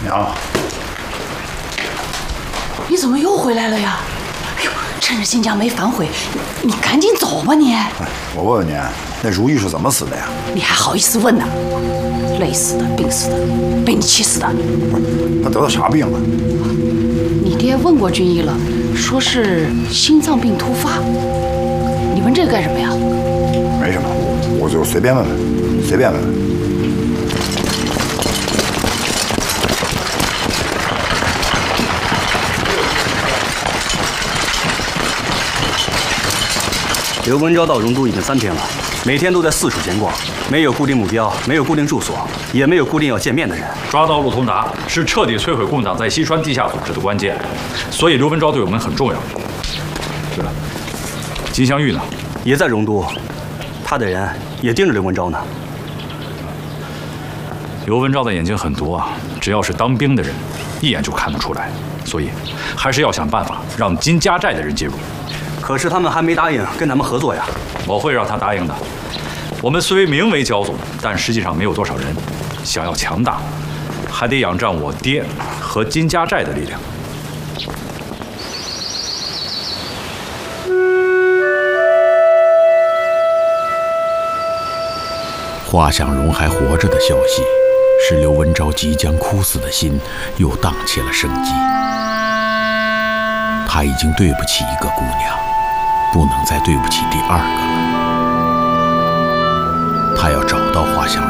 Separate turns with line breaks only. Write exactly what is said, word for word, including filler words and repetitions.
娘，
你怎么又回来了呀？哎呦，趁着新疆没反悔，你赶紧走吧你！
哎，我问问你，那如意是怎么死的呀？
你还好意思问呢？累死的，病死的，被你气死的。
不是，他得了啥病了？
你爹问过军医了，说是心脏病突发。你问这个干什么呀？
没什么，我就随便问问，随便问问。
刘文昭到荣都已经三天了，每天都在四处闲逛，没有固定目标，没有固定住所，也没有固定要见面的人。
抓到陆通达是彻底摧毁共党在西川地下组织的关键，所以刘文昭对我们很重要。对了，金镶玉呢？
也在荣都，他的人也盯着刘文昭呢。
刘文昭的眼睛很毒啊，只要是当兵的人，一眼就看得出来，所以还是要想办法让金家寨的人介入。
可是他们还没答应跟咱们合作呀，
我会让他答应的。我们虽名为焦总，但实际上没有多少人。想要强大，还得仰仗我爹和金家寨的力量。
华祥荣还活着的消息，使刘文昭即将枯死的心又荡起了生机。他已经对不起一个姑娘。 不能再对不起第二个了。他要找到华祥荣，